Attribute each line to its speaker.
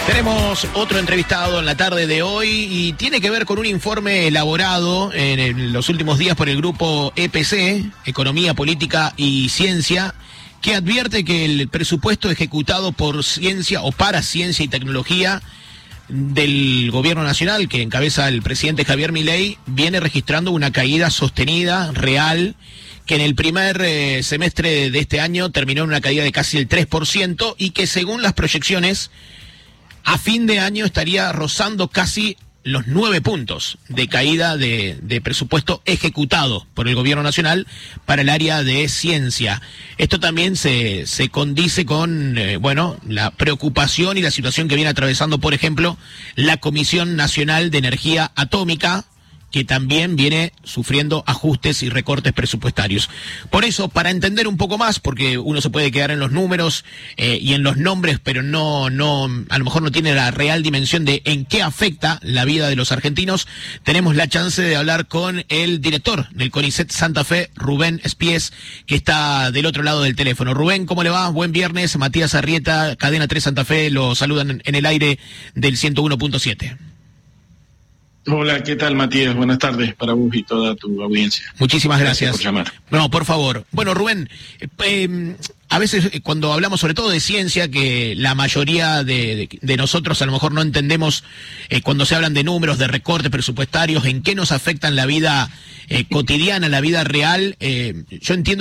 Speaker 1: Tenemos otro entrevistado en la tarde de hoy y tiene que ver con un informe elaborado en los últimos días por el grupo EPC, Economía, Política y Ciencia, que advierte que el presupuesto ejecutado por ciencia o para ciencia y tecnología del gobierno nacional, que encabeza el presidente Javier Milei, viene registrando una caída sostenida, real, que en el primer semestre de este año terminó en una caída de casi el 3% y que según las proyecciones, a fin de año estaría rozando casi los 9 puntos de caída de presupuesto ejecutado por el gobierno nacional para el área de ciencia. Esto también se condice con, la preocupación y la situación que viene atravesando, por ejemplo, la Comisión Nacional de Energía Atómica, que también viene sufriendo ajustes y recortes presupuestarios. Por eso, para entender un poco más, porque uno se puede quedar en los números y en los nombres, pero no, a lo mejor no tiene la real dimensión de en qué afecta la vida de los argentinos, tenemos la chance de hablar con el director del CONICET Santa Fe, Rubén Espies, que está del otro lado del teléfono. Rubén, ¿cómo le va? Buen viernes. Matías Arrieta, Cadena 3 Santa Fe, lo saludan en el aire del 101.7.
Speaker 2: Hola, ¿qué tal, Matías? Buenas tardes para vos y toda tu audiencia.
Speaker 1: Muchísimas gracias
Speaker 2: por llamar.
Speaker 1: No, por favor. Bueno, Rubén, a veces cuando hablamos sobre todo de ciencia, que la mayoría de nosotros a lo mejor no entendemos cuando se hablan de números, de recortes presupuestarios, en qué nos afectan la vida cotidiana, la vida real, yo entiendo